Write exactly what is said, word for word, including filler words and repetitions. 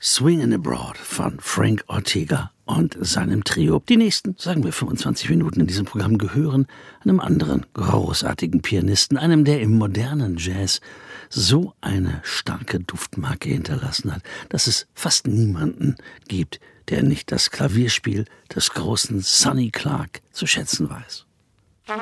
Swingin' Abroad von Frank Ortega und seinem Trio. Die nächsten, sagen wir fünfundzwanzig Minuten in diesem Programm, gehören einem anderen großartigen Pianisten, einem, der im modernen Jazz so eine starke Duftmarke hinterlassen hat, dass es fast niemanden gibt, der nicht das Klavierspiel des großen Sonny Clark zu schätzen weiß.